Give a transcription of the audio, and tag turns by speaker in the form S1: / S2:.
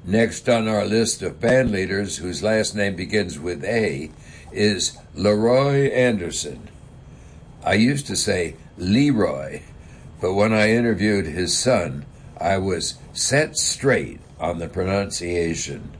S1: Next on our list of band leaders whose last name begins with A is Leroy Anderson. I used to say Leroy, but when I interviewed his son, I was set straight on the pronunciation.